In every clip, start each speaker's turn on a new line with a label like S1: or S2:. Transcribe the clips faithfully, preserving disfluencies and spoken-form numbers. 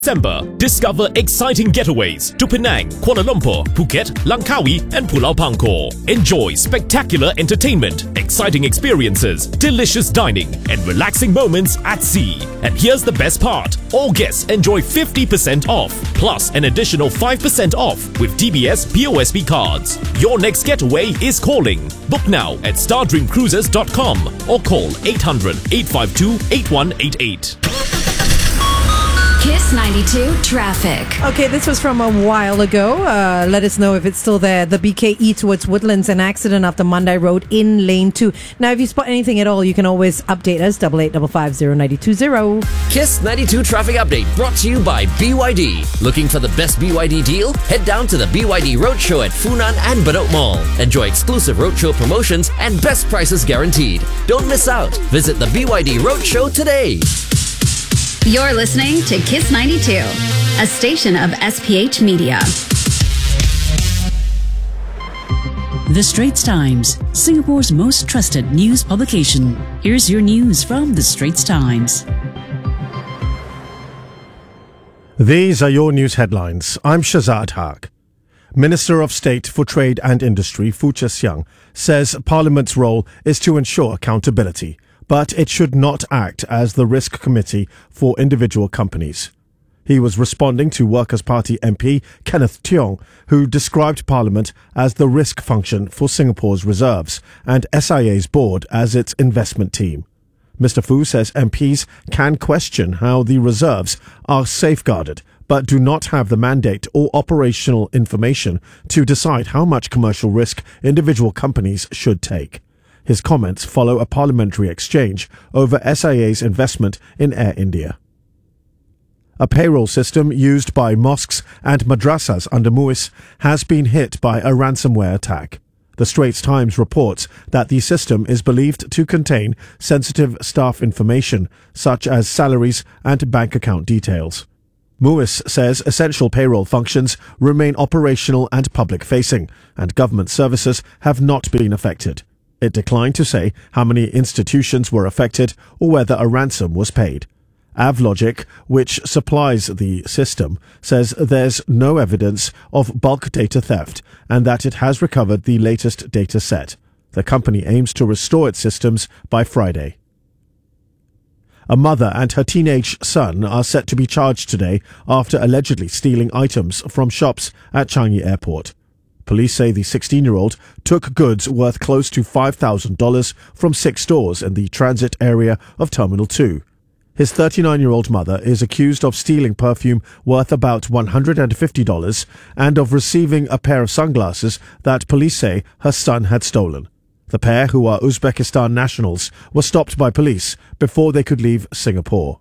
S1: December, discover exciting getaways to Penang, Kuala Lumpur, Phuket, Langkawi, and Pulau Pangkor. Enjoy spectacular entertainment, exciting experiences, delicious dining, and relaxing moments at sea. And here's the best part: all guests enjoy fifty percent off, plus an additional five percent off with D B S P O S B cards. Your next getaway is calling. Book now at star dream cruises dot com or call eight hundred, eight five two, eight one eight eight.
S2: Kiss ninety-two Traffic.
S3: Okay, this was from a while ago. Uh, let us know if it's still there. The B K E towards Woodlands, an accident after Mandai Road in lane two. Now, if you spot anything at all, you can always update us. Double eight double five zero ninety two zero.
S4: Kiss ninety-two Traffic Update brought to you by B Y D. Looking for the best B Y D deal? Head down to the B Y D Roadshow at Funan and Bedok Mall. Enjoy exclusive roadshow promotions and best prices guaranteed. Don't miss out. Visit the B Y D Roadshow today.
S2: You're listening to Kiss ninety-two, a station of S P H Media.
S5: The Straits Times, Singapore's most trusted news publication. Here's your news from The Straits Times.
S6: These are your news headlines. I'm Shazad Haq. Minister of State for Trade and Industry, Foo Chee Siang, says Parliament's role is to ensure accountability, but it should not act as the risk committee for individual companies. He was responding to Workers' Party M P Kenneth Tiong, who described Parliament as the risk function for Singapore's reserves and S I A's board as its investment team. Mister Foo says M Ps can question how the reserves are safeguarded, but do not have the mandate or operational information to decide how much commercial risk individual companies should take. His comments follow a parliamentary exchange over S I A's investment in Air India. A payroll system used by mosques and madrasas under MUIS has been hit by a ransomware attack. The Straits Times reports that the system is believed to contain sensitive staff information, such as salaries and bank account details. MUIS says essential payroll functions remain operational and public-facing, and government services have not been affected. It declined to say how many institutions were affected or whether a ransom was paid. Avlogic, which supplies the system, says there's no evidence of bulk data theft and that it has recovered the latest data set. The company aims to restore its systems by Friday. A mother and her teenage son are set to be charged today after allegedly stealing items from shops at Changi Airport. Police say the sixteen-year-old took goods worth close to five thousand dollars from six stores in the transit area of Terminal two. His thirty-nine-year-old mother is accused of stealing perfume worth about one hundred fifty dollars and of receiving a pair of sunglasses that police say her son had stolen. The pair, who are Uzbekistan nationals, were stopped by police before they could leave Singapore.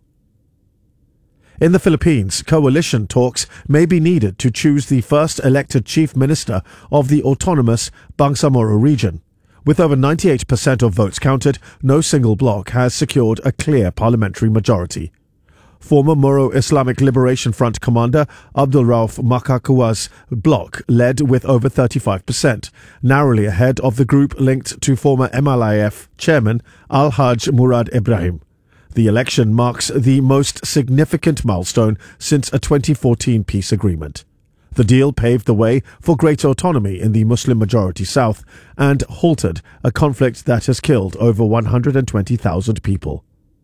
S6: In the Philippines, coalition talks may be needed to choose the first elected chief minister of the autonomous Bangsamoro region. With over ninety-eight percent of votes counted, no single bloc has secured a clear parliamentary majority. Former Moro Islamic Liberation Front commander Abdul Rauf Makakuwa's bloc led with over thirty-five percent, narrowly ahead of the group linked to former M L I F chairman Al-Haj Murad Ibrahim. The election marks the most significant milestone since a twenty fourteen peace agreement. The deal paved the way for greater autonomy in the Muslim-majority South and halted a conflict that has killed over one hundred twenty thousand people.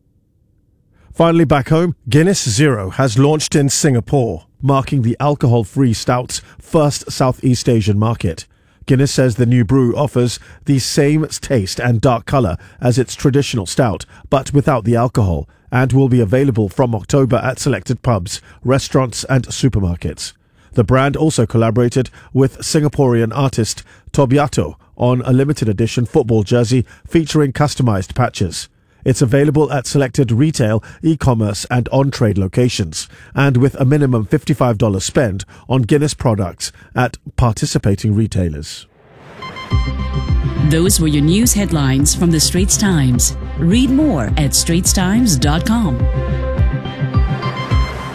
S6: Finally, back home, Guinness Zero has launched in Singapore, marking the alcohol-free stout's first Southeast Asian market. Guinness says the new brew offers the same taste and dark colour as its traditional stout, but without the alcohol, and will be available from October at selected pubs, restaurants and supermarkets. The brand also collaborated with Singaporean artist Tobiato on a limited edition football jersey featuring customised patches. It's available at selected retail, e-commerce and on-trade locations, and with a minimum fifty-five dollars spend on Guinness products at participating retailers.
S5: Those were your news headlines from The Straits Times. Read more at straits times dot com.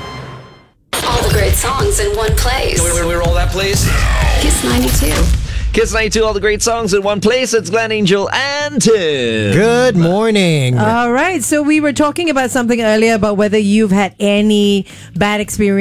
S2: All the great songs in one place.
S4: Can we, we roll that, please?
S2: Kiss ninety-two.
S7: Kiss ninety-two, all the great songs in one place. It's Glenn, Angel, and Tim.
S8: Good morning.
S3: All right. So we were talking about something earlier about whether you've had any bad experience